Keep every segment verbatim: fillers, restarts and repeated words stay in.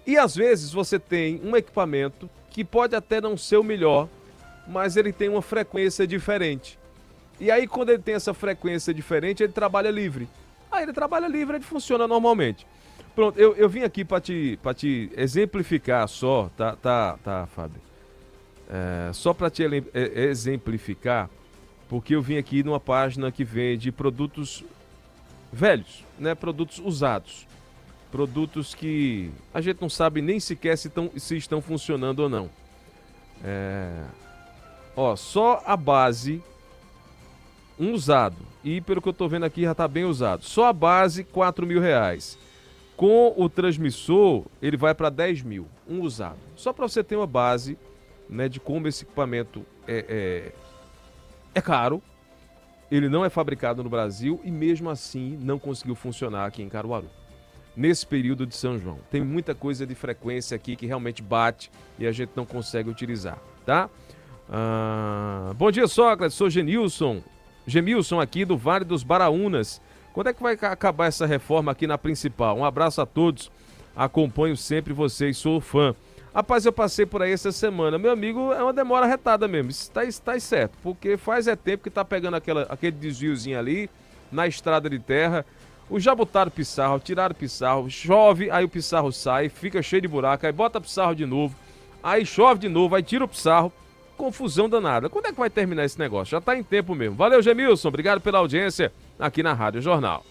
E às vezes você tem um equipamento que pode até não ser o melhor, mas ele tem uma frequência diferente. E aí quando ele tem essa frequência diferente, ele trabalha livre. Aí ele trabalha livre, ele funciona normalmente. Pronto, eu, eu vim aqui para te, pra te exemplificar só, tá, tá, tá, Fábio? É, só para te exemplificar, porque eu vim aqui numa página que vende produtos velhos, né? Produtos usados. Produtos que a gente não sabe nem sequer se, tão, se estão funcionando ou não. É, ó, só a base, um usado. E pelo que eu tô vendo aqui já tá bem usado. Só a base, quatro mil reais. Com o transmissor, ele vai para dez mil, um usado. Só para você ter uma base, né, de como esse equipamento é, é, é caro, ele não é fabricado no Brasil e mesmo assim não conseguiu funcionar aqui em Caruaru. Nesse período de São João. Tem muita coisa de frequência aqui que realmente bate e a gente não consegue utilizar, tá? Ah, bom dia, Sócrates, sou Genilson, Gemilson aqui do Vale dos Baraúnas. Quando é que vai acabar essa reforma aqui na principal? Um abraço a todos, acompanho sempre vocês, sou fã. Rapaz, eu passei por aí essa semana. Meu amigo, é uma demora retada mesmo. Isso tá, tá certo, porque faz é tempo que tá pegando aquela, aquele desviozinho ali na estrada de terra. Os já botaram pissarro, tiraram pissarro, chove, aí o pissarro sai, fica cheio de buraco, aí bota pissarro de novo, aí chove de novo, aí tira o pissarro. Confusão danada. Quando é que vai terminar esse negócio? Já tá em tempo mesmo. Valeu, Gemilson. Obrigado pela audiência aqui na Rádio Jornal.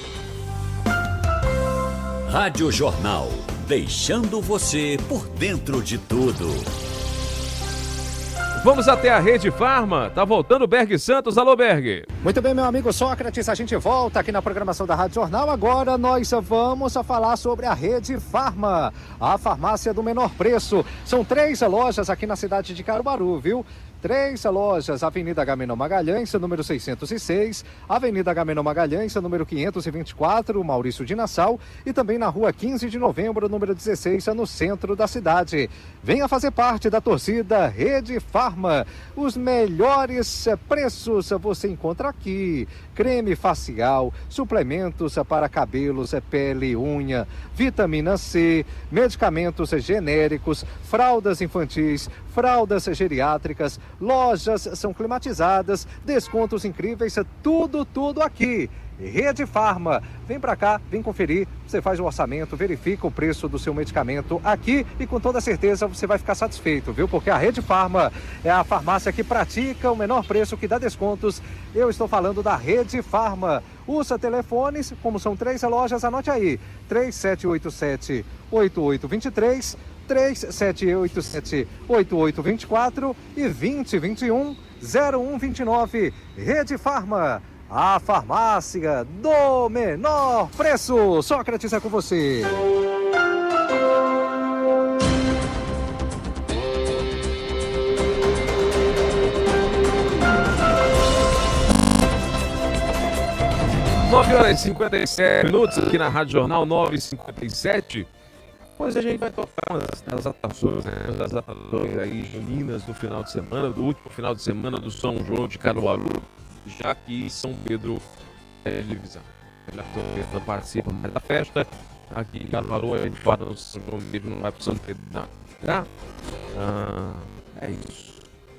Rádio Jornal. Deixando você por dentro de tudo. Vamos até a Rede Farma. Tá voltando o Berg Santos. Alô, Berg. Muito bem, meu amigo Sócrates. A gente volta aqui na programação da Rádio Jornal. Agora nós vamos a falar sobre a Rede Farma, a farmácia do menor preço. São três lojas aqui na cidade de Caruaru, viu? Três lojas, Avenida Agamenon Magalhães, número seiscentos e seis, Avenida Agamenon Magalhães, número quinhentos e vinte e quatro, Maurício de Nassau, e também na rua quinze de novembro, número dezesseis, no centro da cidade. Venha fazer parte da torcida Rede Farma. Os melhores preços você encontra aqui. Creme facial, suplementos para cabelos, pele, unha, vitamina C, medicamentos genéricos, fraldas infantis, fraldas geriátricas, lojas são climatizadas, descontos incríveis, tudo, tudo aqui. Rede Farma, vem pra cá, vem conferir, você faz o orçamento, verifica o preço do seu medicamento aqui e com toda certeza você vai ficar satisfeito, viu? Porque a Rede Farma é a farmácia que pratica o menor preço, que dá descontos. Eu estou falando da Rede Farma. Usa telefones, como são três lojas, anote aí, três sete oito sete, oito oito dois três, três sete oito sete, oito oito dois quatro e vinte e vinte e um, zero um vinte e nove. Rede Farma, a farmácia do menor preço. Sócrates, é com você. nove horas e cinquenta e sete minutos aqui na Rádio Jornal, nove e cinquenta e sete. Pois a gente vai tocar umas das atrações, né? Das atrações aí juninas do final de semana, do último final de semana do São João de Caruaru, já que São Pedro é divisão. Já que São Pedro não participa mais da festa, aqui em Caruaru a gente para no São João mesmo, não vai pro São Pedro, não. Tá? Ah, é isso.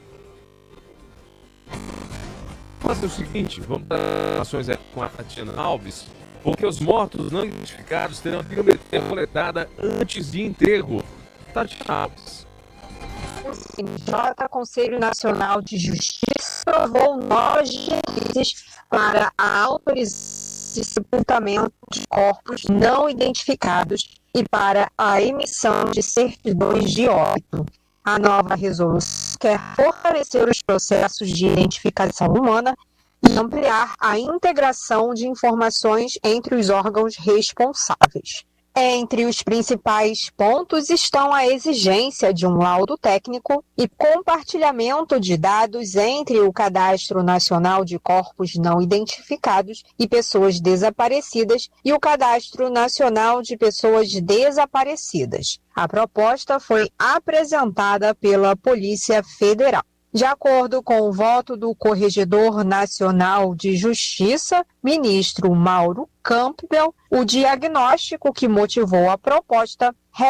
Faça o seguinte, vamos dar ações com a Tatiana Alves, porque os mortos não identificados terão biometria coletada antes de enterro. Tatiana Alves. O C N J, Conselho Nacional de Justiça, aprovou novas diretrizes para a autorização de sepultamento de corpos não identificados e para a emissão de certidões de óbito. A nova resolução quer fortalecer os processos de identificação humana e ampliar a integração de informações entre os órgãos responsáveis. Entre os principais pontos estão a exigência de um laudo técnico e compartilhamento de dados entre o Cadastro Nacional de Corpos Não Identificados e Pessoas Desaparecidas e o Cadastro Nacional de Pessoas Desaparecidas. A proposta foi apresentada pela Polícia Federal. De acordo com o voto do Corregedor Nacional de Justiça, ministro Mauro Campbell, o diagnóstico que motivou a proposta